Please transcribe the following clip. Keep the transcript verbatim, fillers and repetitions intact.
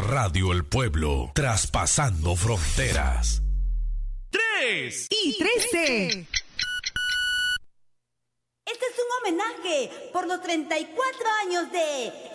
Radio El Pueblo, traspasando fronteras. Tres y trece. Este es un homenaje por los treinta y cuatro años de